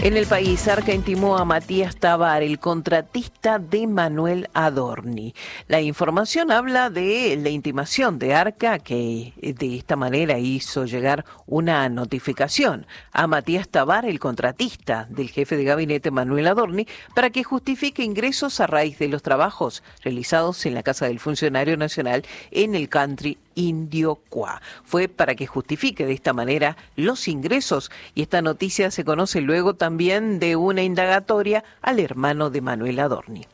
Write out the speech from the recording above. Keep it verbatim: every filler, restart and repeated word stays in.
En el país, Arca intimó a Matías Tabar, el contratista de Manuel Adorni. La información habla de la intimación de Arca, que de esta manera hizo llegar una notificación a Matías Tabar, el contratista del jefe de gabinete Manuel Adorni, para que justifique ingresos a raíz de los trabajos realizados en la Casa del Funcionario Nacional en el country Indio Cuá. Fue para que justifique de esta manera los ingresos, y esta noticia se conoce luego también de una indagatoria al hermano de Manuel Adorni.